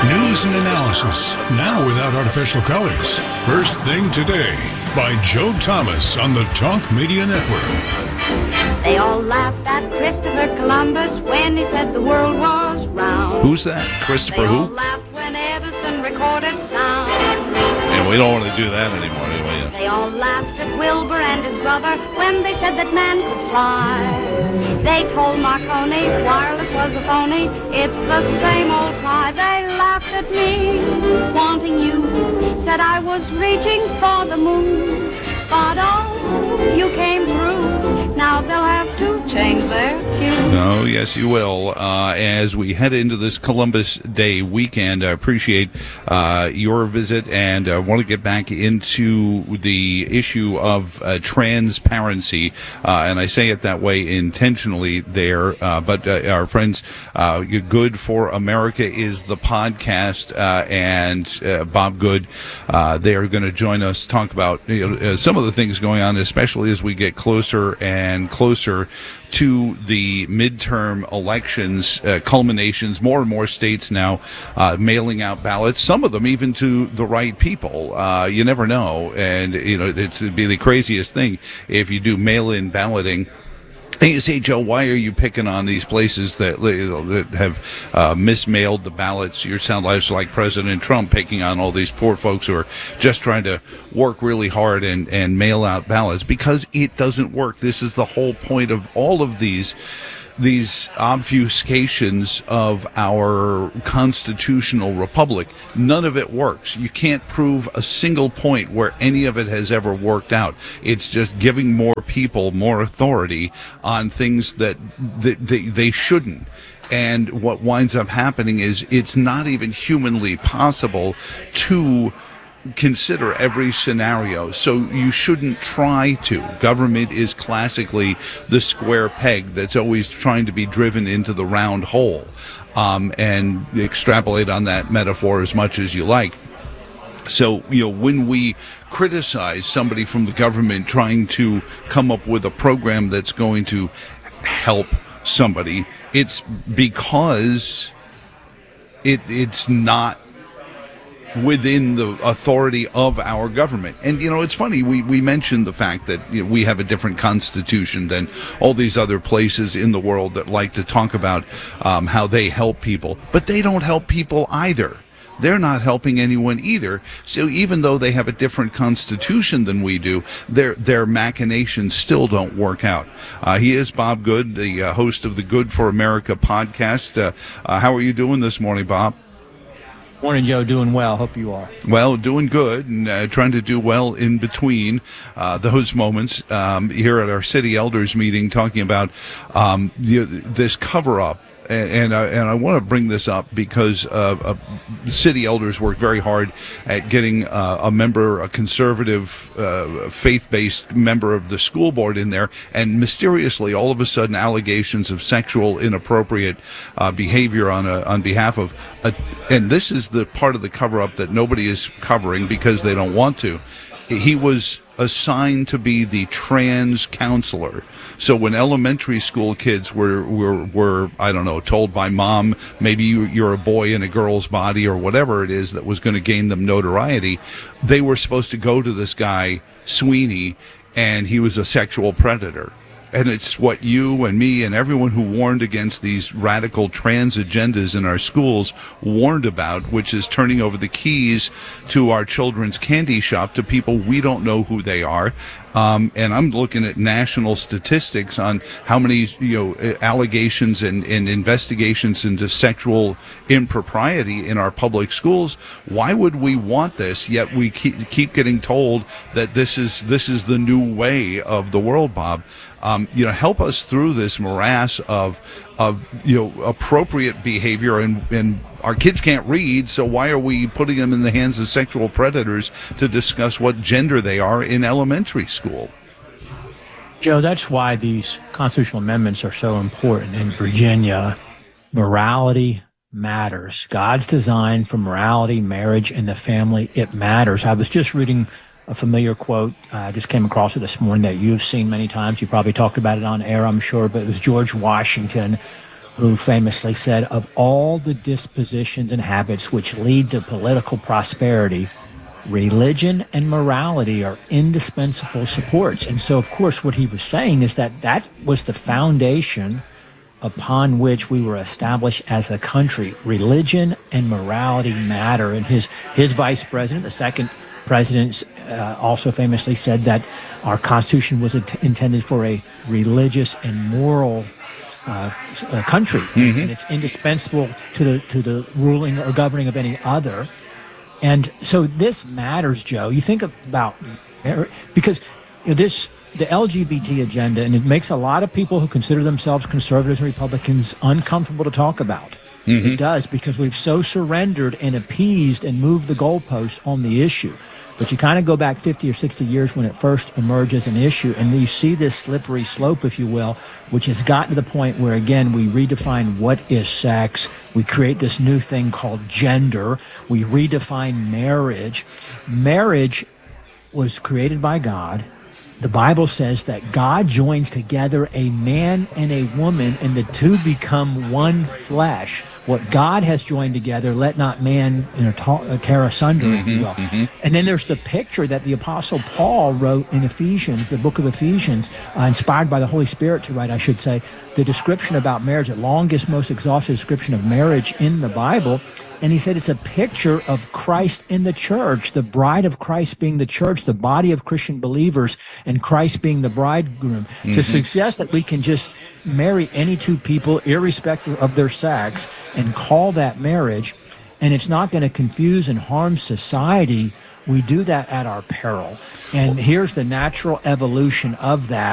News and analysis, now without artificial colors. First Thing Today by Joe Thomas on the Talk Media Network. They all laughed at Christopher Columbus when he said the world was round. Who's that? Christopher They all who? laughed when Edison recorded sound. And we don't want to do that anymore, do we? They all laughed at Wilbur and his brother when they said that man could fly. They told Marconi wireless was a phony. It's the same old cry. They laughed at me, wanting you. Said I was reaching for the moon. But oh, you came through. Now they'll have to change their tune. Oh, yes, you will. As we head into this Columbus Day weekend, I appreciate your visit, and I want to get back into the issue of transparency. And I say it that way intentionally there. But our friends, Good for America is the podcast, and Bob Good, they are going to join us, talk about some of the things going on, especially as we get closer and closer to the midterm elections culminations. More and more states now mailing out ballots, some of them even to the right people. You never know, and it'd be the craziest thing if you do mail-in balloting. And you say, Joe, why are you picking on these places that have mismailed the ballots? You sound like President Trump picking on all these poor folks who are just trying to work really hard and mail out ballots, because it doesn't work. This is the whole point of all of these obfuscations of our constitutional republic. None of it works. You can't prove a single point where any of it has ever worked out. It's just giving more people more authority on things that they shouldn't. And what winds up happening is it's not even humanly possible to consider every scenario, so you shouldn't try to. Government is classically the square peg that's always trying to be driven into the round hole, and extrapolate on that metaphor as much as you like. So, when we criticize somebody from the government trying to come up with a program that's going to help somebody, it's because it's not within the authority of our government. And it's funny, we mentioned the fact that we have a different constitution than all these other places in the world that like to talk about how they help people, but they don't help people either. They're not helping anyone either. So even though they have a different constitution than we do, their machinations still don't work out. He is Bob Good, the host of the Good for America podcast. How are you doing this morning, Bob? Morning, Joe. Doing well. Hope you are. Well, doing good, and trying to do well in between those moments. Here at our city elders meeting, talking about this cover-up. And I want to bring this up because city elders work very hard at getting a conservative, faith-based member of the school board in there, and mysteriously, all of a sudden, allegations of sexual inappropriate behavior on behalf of, and this is the part of the cover-up that nobody is covering because they don't want to. He was assigned to be the trans counselor. So when elementary school kids were I don't know, told by mom, maybe you're a boy in a girl's body or whatever it is that was going to gain them notoriety, they were supposed to go to this guy, Sweeney, and he was a sexual predator. And it's what you and me and everyone who warned against these radical trans agendas in our schools warned about, which is turning over the keys to our children's candy shop to people we don't know who they are. And I'm looking at national statistics on how many, allegations and investigations into sexual impropriety in our public schools. Why would we want this? Yet we keep getting told that this is the new way of the world, Bob. Help us through this morass of appropriate behavior, and our kids can't read, so why are we putting them in the hands of sexual predators to discuss what gender they are in elementary school? Joe, that's why these constitutional amendments are so important. In Virginia, morality matters. God's design for morality, marriage, and the family, it matters. I was just reading a familiar quote. I just came across it this morning that you've seen many times. You probably talked about it on air, I'm sure, but it was George Washington who famously said, of all the dispositions and habits which lead to political prosperity, religion and morality are indispensable supports. And so, of course, what he was saying is that that was the foundation upon which we were established as a country. Religion and morality matter. And his vice president, the second president, also famously said that our Constitution was intended for a religious and moral country, and it's indispensable to the ruling or governing of any other. And so this matters, Joe. You think about, because the LGBT agenda, and it makes a lot of people who consider themselves conservatives and Republicans uncomfortable to talk about. It does, because we've so surrendered and appeased and moved the goalposts on the issue. But you kind of go back 50 or 60 years when it first emerged as an issue, and you see this slippery slope, if you will, which has gotten to the point where, again, we redefine what is sex. We create this new thing called gender. We redefine marriage. Marriage was created by God. The Bible says that God joins together a man and a woman, and the two become one flesh. What God has joined together, let not man tear asunder, if you will. And then there's the picture that the Apostle Paul wrote in Ephesians, the book of Ephesians, inspired by the Holy Spirit to write, I should say, the description about marriage, the longest, most exhaustive description of marriage in the Bible. And he said it's a picture of Christ in the church, the bride of Christ being the church, the body of Christian believers, and Christ being the bridegroom. To suggest that we can just marry any two people, irrespective of their sex, and call that marriage, and it's not going to confuse and harm society, we do that at our peril. And here's the natural evolution of that.